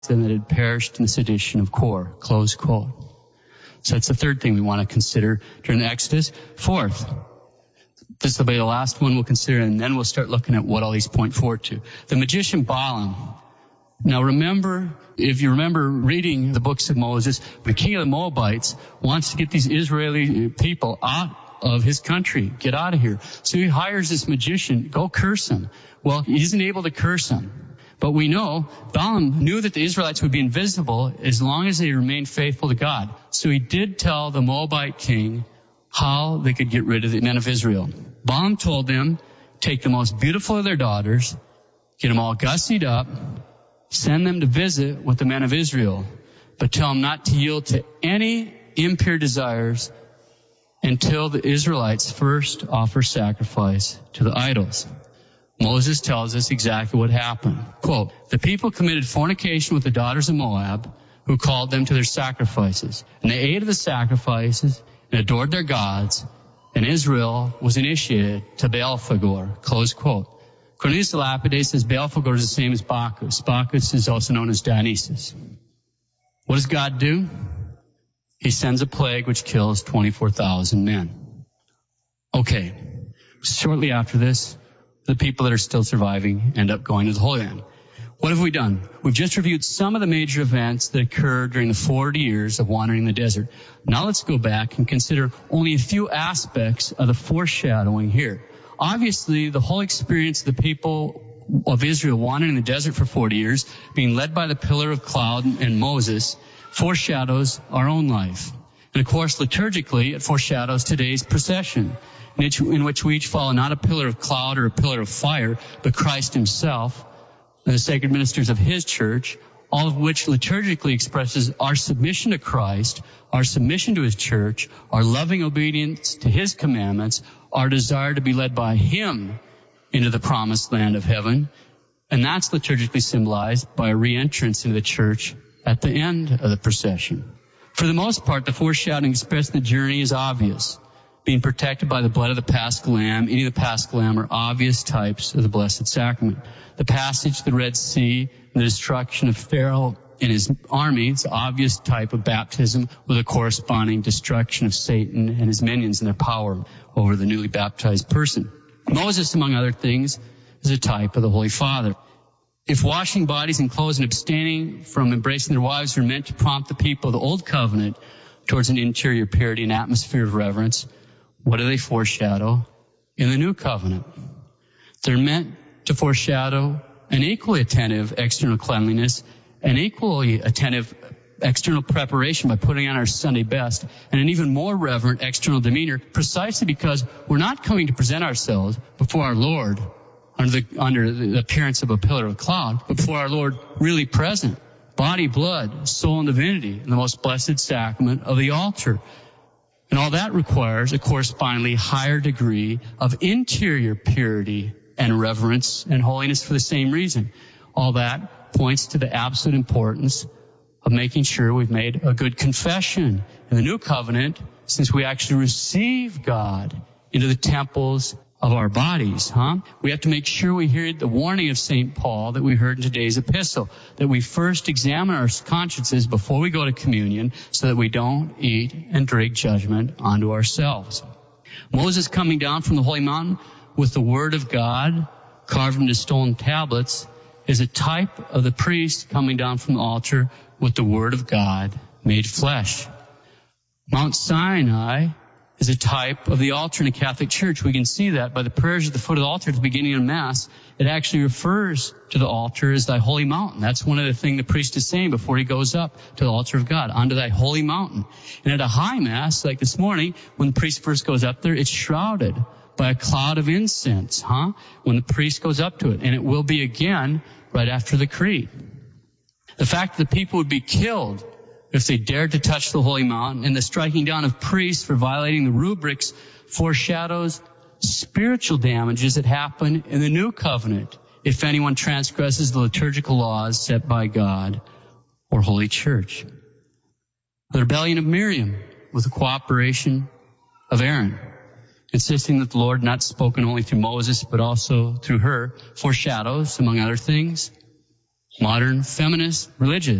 than that had perished in the sedition of Kor. Close quote. So that's the third thing we want to consider during the Exodus. Fourth, this will be the last one we'll consider, and then we'll start looking at what all these point forward to. The magician Balaam. Now remember, if you remember reading the books of Moses, the king of the Moabites wants to get these Israeli people out of his country. Get out of here. So he hires this magician, go curse him. Well, he isn't able to curse him. But we know Balaam knew that the Israelites would be invisible as long as they remained faithful to God. So he did tell the Moabite king how they could get rid of the men of Israel. Balaam told them, take the most beautiful of their daughters, get them all gussied up, send them to visit with the men of Israel, but tell them not to yield to any impure desires until the Israelites first offer sacrifice to the idols. Moses tells us exactly what happened. Quote, the people committed fornication with the daughters of Moab, who called them to their sacrifices. And they ate of the sacrifices and adored their gods, and Israel was initiated to Baal-Phagor. Close quote. Cornelius the Lapidary says Baal-Phagor is the same as Bacchus. Bacchus is also known as Dionysus. What does God do? He sends a plague which kills 24,000 men. Okay, shortly after this, the people that are still surviving end up going to the Holy Land. What have we done? We've just reviewed some of the major events that occurred during the 40 years of wandering in the desert. Now let's go back and consider only a few aspects of the foreshadowing here. Obviously, the whole experience of the people of Israel wandering in the desert for 40 years, being led by the pillar of cloud and Moses, foreshadows our own life. And of course, liturgically, it foreshadows today's procession, in which we each follow not a pillar of cloud or a pillar of fire, but Christ himself and the sacred ministers of his church, all of which liturgically expresses our submission to Christ, our submission to his church, our loving obedience to his commandments, our desire to be led by him into the promised land of heaven. And that's liturgically symbolized by a re-entrance into the church at the end of the procession. For the most part, the foreshadowing expressed in the journey is obvious. Being protected by the blood of the Paschal Lamb, eating the Paschal Lamb are obvious types of the Blessed Sacrament. The passage, the Red Sea, and the destruction of Pharaoh and his army is an obvious type of baptism with a corresponding destruction of Satan and his minions and their power over the newly baptized person. Moses, among other things, is a type of the Holy Father. If washing bodies and clothes and abstaining from embracing their wives are meant to prompt the people of the Old Covenant towards an interior purity and atmosphere of reverence, what do they foreshadow in the New Covenant? They're meant to foreshadow an equally attentive external cleanliness, an equally attentive external preparation by putting on our Sunday best, and an even more reverent external demeanor, precisely because we're not coming to present ourselves before our Lord under the appearance of a pillar of cloud, but before our Lord really present, body, blood, soul, and divinity in the most blessed sacrament of the altar. And all that requires a correspondingly higher degree of interior purity and reverence and holiness for the same reason. All that points to the absolute importance of making sure we've made a good confession in the New Covenant, since we actually receive God into the temples of our bodies, We have to make sure we hear the warning of St. Paul that we heard in today's epistle, that we first examine our consciences before we go to communion so that we don't eat and drink judgment onto ourselves. Moses coming down from the holy mountain with the word of God carved into stone tablets is a type of the priest coming down from the altar with the word of God made flesh. Mount Sinai is a type of the altar in the Catholic Church. We can see that by the prayers at the foot of the altar at the beginning of Mass. It actually refers to the altar as thy holy mountain. That's one of the things the priest is saying before he goes up to the altar of God, onto thy holy mountain. And at a high Mass, like this morning, when the priest first goes up there, it's shrouded by a cloud of incense, when the priest goes up to it. And it will be again right after the Creed. The fact that the people would be killed if they dared to touch the holy mountain, and the striking down of priests for violating the rubrics foreshadows spiritual damages that happen in the New Covenant if anyone transgresses the liturgical laws set by God or Holy Church. The rebellion of Miriam with the cooperation of Aaron, insisting that the Lord, not spoken only through Moses but also through her, foreshadows, among other things, modern feminist religious